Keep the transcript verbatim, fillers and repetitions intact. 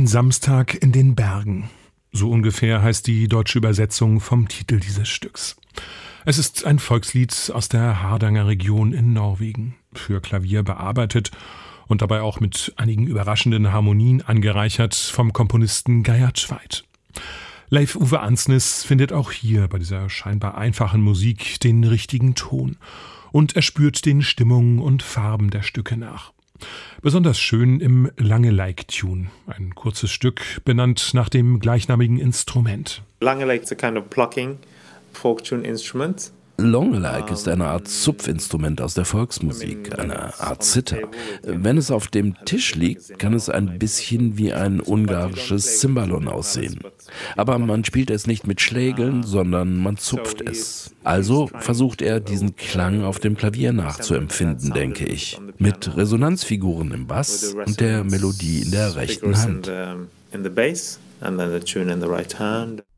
Ein Samstag in den Bergen. So ungefähr heißt die deutsche Übersetzung vom Titel dieses Stücks. Es ist ein Volkslied aus der Hardanger Region in Norwegen, für Klavier bearbeitet und dabei auch mit einigen überraschenden Harmonien angereichert vom Komponisten Geiert Schweid. Leif Uwe Ansnes findet auch hier bei dieser scheinbar einfachen Musik den richtigen Ton und er spürt den Stimmungen und Farben der Stücke nach. Besonders schön im Lange-like-Tune, ein kurzes Stück, benannt nach dem gleichnamigen Instrument. Lange-like is a kind of plucking folk tune instrument. Longelike ist eine Art Zupfinstrument aus der Volksmusik, eine Art Zither. Wenn es auf dem Tisch liegt, kann es ein bisschen wie ein ungarisches Cimbalom aussehen. Aber man spielt es nicht mit Schlägeln, sondern man zupft es. Also versucht er, diesen Klang auf dem Klavier nachzuempfinden, denke ich. Mit Resonanzfiguren im Bass und der Melodie in der rechten Hand.